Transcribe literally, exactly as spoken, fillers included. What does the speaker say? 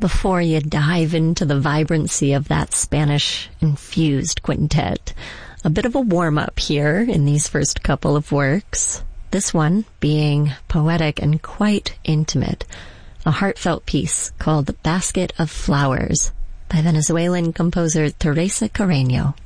before you dive into the vibrancy of that Spanish-infused quintet. A bit of a warm-up here in these first couple of works. This one being poetic and quite intimate. A heartfelt piece called Basket of Flowers by Venezuelan composer Teresa Carreño.